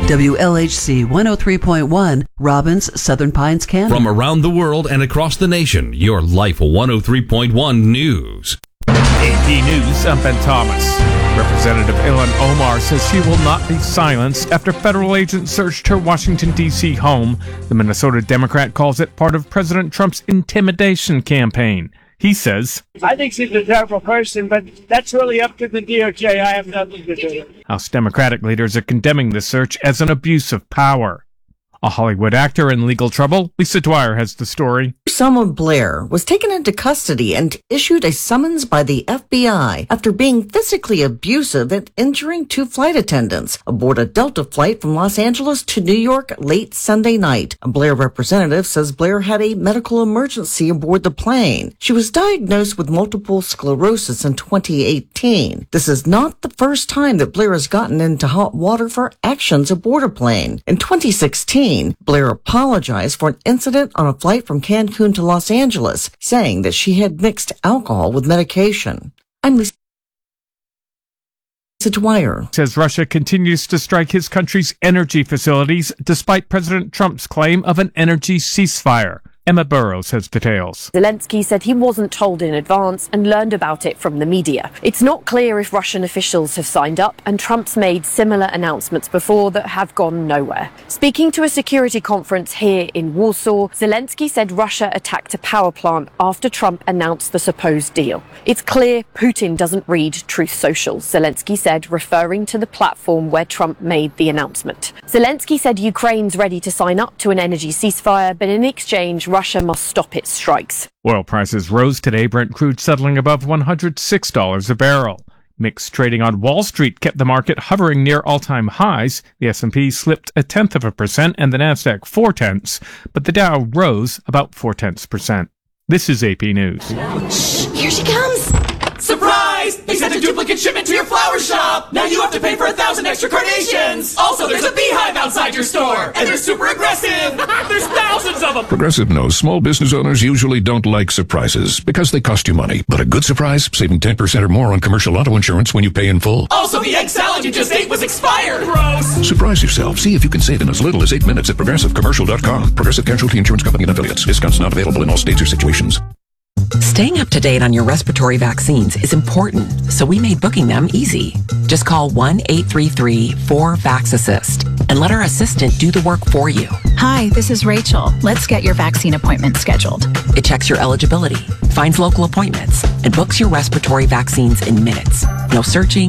WLHC 103.1, Robbins, Southern Pines, Canada. From around the world and across the nation, your Life 103.1 News. AP News, I'm Ben Thomas. Representative Ilhan Omar says she will not be silenced after federal agents searched her Washington, D.C. home. The Minnesota Democrat calls it part of President Trump's intimidation campaign. He says, I think she's a terrible person, but that's really up to the DOJ. I have nothing to do with it. House Democratic leaders are condemning the search as an abuse of power. A Hollywood actor in legal trouble. Lisa Dwyer has the story. Selma Blair was taken into custody and issued a summons by the FBI after being physically abusive and injuring two flight attendants aboard a Delta flight from Los Angeles to New York late Sunday night. A Blair representative says Blair had a medical emergency aboard the plane. She was diagnosed with multiple sclerosis in 2018. This is not the first time that Blair has gotten into hot water for actions aboard a plane. In 2016, Blair apologized for an incident on a flight from Cancun to Los Angeles, saying that she had mixed alcohol with medication. I'm Lisa Dwyer. Says Russia continues to strike his country's energy facilities despite President Trump's claim of an energy ceasefire. Emma Burrows has details. Zelensky said he wasn't told in advance and learned about it from the media. It's not clear if Russian officials have signed up, and Trump's made similar announcements before that have gone nowhere. Speaking to a security conference here in Warsaw, Zelensky said Russia attacked a power plant after Trump announced the supposed deal. It's clear Putin doesn't read Truth Social, Zelensky said, referring to the platform where Trump made the announcement. Zelensky said Ukraine's ready to sign up to an energy ceasefire, but in exchange, Russia must stop its strikes. Oil prices rose today, Brent crude settling above $106 a barrel. Mixed trading on Wall Street kept the market hovering near all-time highs. The S&P slipped 0.1% and the Nasdaq 0.4%, but the Dow rose about 0.4%. This is AP News. Shh, here she comes. Surprise! They sent a duplicate shipment to your flower shop! Now you have to pay for 1,000 extra carnations! Also, there's a beehive outside your store! And they're super aggressive! There's thousands of them! Progressive knows small business owners usually don't like surprises because they cost you money. But a good surprise, saving 10% or more on commercial auto insurance when you pay in full. Also, the egg salad you just ate was expired! Gross! Surprise yourself. See if you can save in as little as 8 minutes at ProgressiveCommercial.com. Progressive Casualty Insurance Company and Affiliates. Discounts not available in all states or situations. Staying up to date on your respiratory vaccines is important, so we made booking them easy. Just call 1-833-4VAX-ASSIST and let our assistant do the work for you. Hi, this is Rachel. Let's get your vaccine appointment scheduled. It checks your eligibility, finds local appointments, and books your respiratory vaccines in minutes. No searching,